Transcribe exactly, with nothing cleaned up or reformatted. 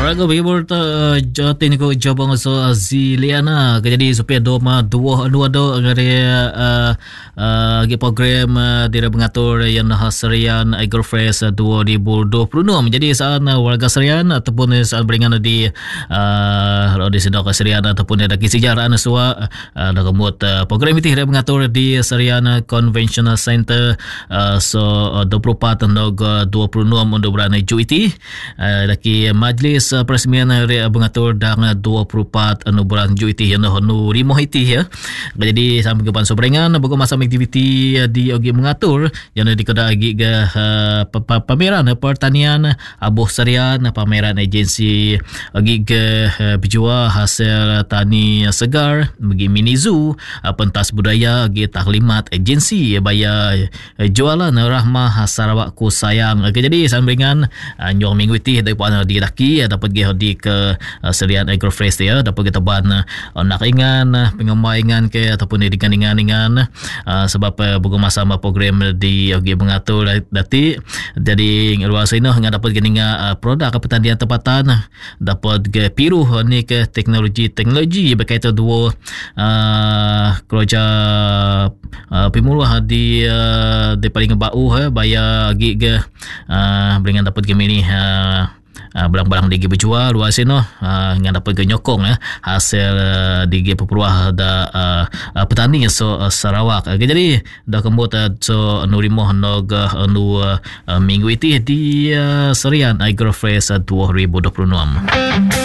Alright, bagi berta jatin ko jabang sa Ziliana kajadi supaya doma dua dua do ngari uh, uh, gi program uh, dia mengatur yang hasrian Agrofresh dua ribu dua puluh enam menjadi saan uh, warga serian ataupun saan beringan di uh, di sedok serian ataupun ada sejarah suwa uh, dah kemut uh, program itu dia mengatur di Serian Convention Center uh, so uh, dua puluh empat nog dua puluh enam untuk bulan Juli itu uh, laki majlis peresmian area mengatur dan dua puluh empat anu bulan Juli yang nu rimoh itu ya. Jadi sampai ke panso berengan buku masa aktiviti di ogi mengatur yang di kedai agi ke pameran pertanian abuh serian pameran agensi agi ke berjual hasil tani segar bagi mini zoo pentas budaya agi taklimat agensi bayar jualan Rahmah Sarawak ku sayang. Jadi sampai berengan nyong minggu itu daripada di laki dapat pergi di ke uh, Serian Agrofresh ya, dapat kita ban uh, nak ingan uh, pengemaingan ke ataupun di ingan-ingan uh, sebab uh, buku masa program di uh, mengatur dati jadi luar sini hanya dapat geninga uh, produk pertanian tempatan dapat ke piru ni ke teknologi-teknologi berkaitan dua uh, kerja uh, pemuluh di uh, di paling bau ha bayar gi ke uh, beringan dapat ke mini uh, Uh, barang-barang digi berjual luar sini uh, dengan dapat nyokong eh, hasil uh, digi peperuah da uh, uh, petani so uh, Sarawak. Okay, jadi dah kembut uh, so nu rimoh nog uh, nu uh, minggu itu di uh, Serian Agrofresh dua ribu dua puluh enam.